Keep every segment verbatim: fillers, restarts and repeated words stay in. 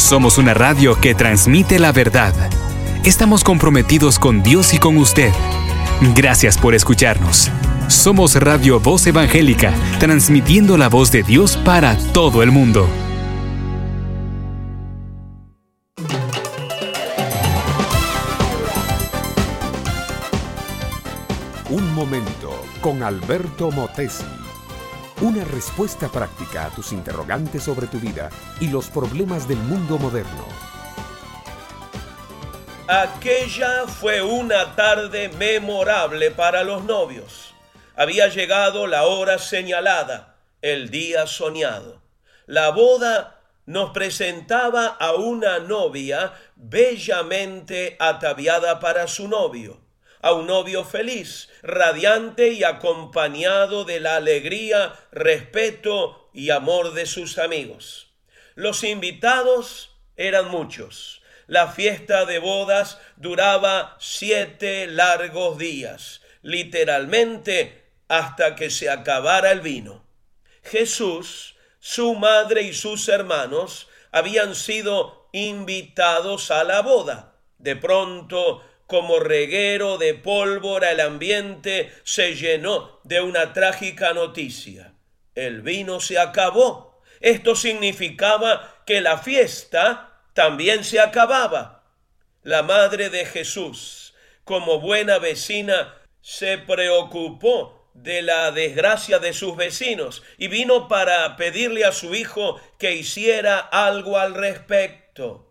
Somos una radio que transmite la verdad. Estamos comprometidos con Dios y con usted. Gracias por escucharnos. Somos Radio Voz Evangélica, transmitiendo la voz de Dios para todo el mundo. Un momento con Alberto Motesi. Una respuesta práctica a tus interrogantes sobre tu vida y los problemas del mundo moderno. Aquella fue una tarde memorable para los novios. Había llegado la hora señalada, el día soñado. La boda nos presentaba a una novia bellamente ataviada para su novio. A un novio feliz, radiante y acompañado de la alegría, respeto y amor de sus amigos. Los invitados eran muchos. La fiesta de bodas duraba siete largos días, literalmente hasta que se acabara el vino. Jesús, su madre y sus hermanos habían sido invitados a la boda. De pronto, como reguero de pólvora, el ambiente se llenó de una trágica noticia. El vino se acabó. Esto significaba que la fiesta también se acababa. La madre de Jesús, como buena vecina, se preocupó de la desgracia de sus vecinos y vino para pedirle a su hijo que hiciera algo al respecto.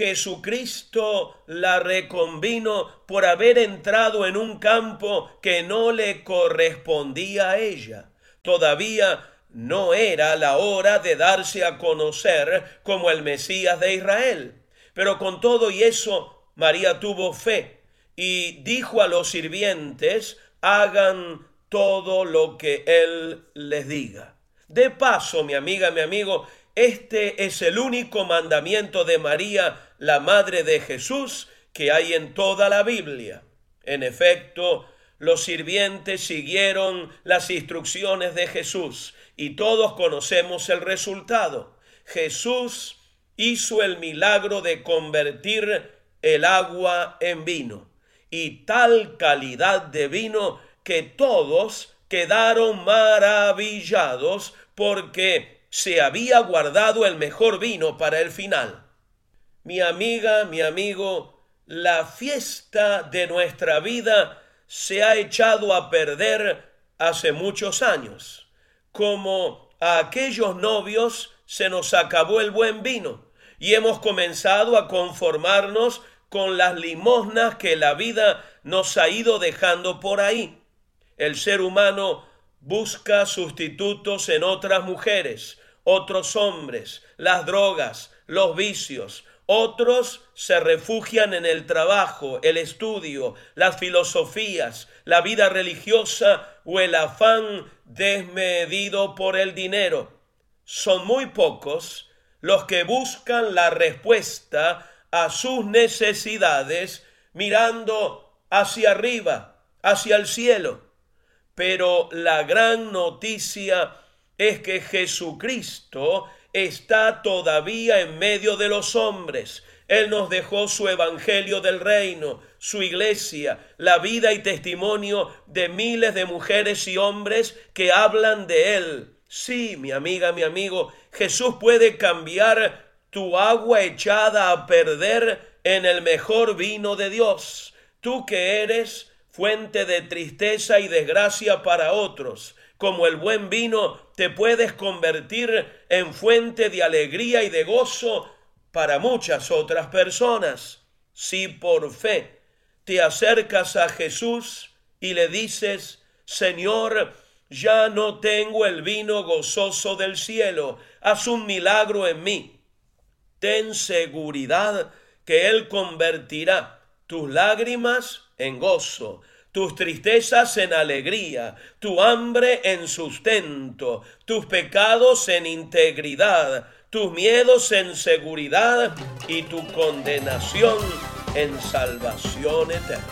Jesucristo la reconvino por haber entrado en un campo que no le correspondía a ella. Todavía no era la hora de darse a conocer como el Mesías de Israel. Pero con todo y eso, María tuvo fe y dijo a los sirvientes: hagan todo lo que Él les diga. De paso, mi amiga, mi amigo, este es el único mandamiento de María, la madre de Jesús, que hay en toda la Biblia. En efecto, los sirvientes siguieron las instrucciones de Jesús y todos conocemos el resultado. Jesús hizo el milagro de convertir el agua en vino, y tal calidad de vino que todos quedaron maravillados porque se había guardado el mejor vino para el final. Mi amiga, mi amigo, la fiesta de nuestra vida se ha echado a perder hace muchos años. Como a aquellos novios se nos acabó el buen vino y hemos comenzado a conformarnos con las limosnas que la vida nos ha ido dejando por ahí. El ser humano busca sustitutos en otras mujeres, otros hombres, las drogas, los vicios. Otros se refugian en el trabajo, el estudio, las filosofías, la vida religiosa o el afán desmedido por el dinero. Son muy pocos los que buscan la respuesta a sus necesidades mirando hacia arriba, hacia el cielo. Pero la gran noticia es que Jesucristo está todavía en medio de los hombres. Él nos dejó su evangelio del reino, su iglesia, la vida y testimonio de miles de mujeres y hombres que hablan de Él. Sí, mi amiga, mi amigo, Jesús puede cambiar tu agua echada a perder en el mejor vino de Dios. Tú que eres fuente de tristeza y desgracia para otros, como el buen vino, te puedes convertir en fuente de alegría y de gozo para muchas otras personas. Si por fe te acercas a Jesús y le dices: Señor, ya no tengo el vino gozoso del cielo, haz un milagro en mí. Ten seguridad que Él convertirá tus lágrimas en gozo, tus tristezas en alegría, tu hambre en sustento, tus pecados en integridad, tus miedos en seguridad y tu condenación en salvación eterna.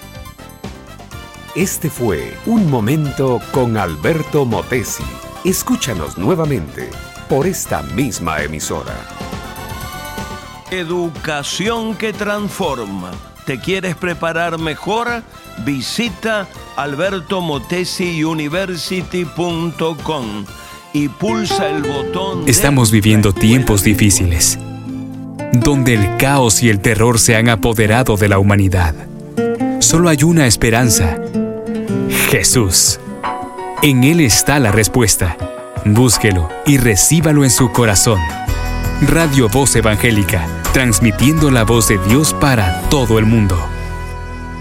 Este fue Un Momento con Alberto Motesi. Escúchanos nuevamente por esta misma emisora. Educación que transforma. ¿Te quieres preparar mejor? Visita alberto motesi university punto com y pulsa el botón. Estamos viviendo tiempos difíciles, donde el caos y el terror se han apoderado de la humanidad. Solo hay una esperanza: Jesús. En Él está la respuesta. Búsquelo y recíbalo en su corazón. Radio Voz Evangélica, transmitiendo la voz de Dios para todo el mundo.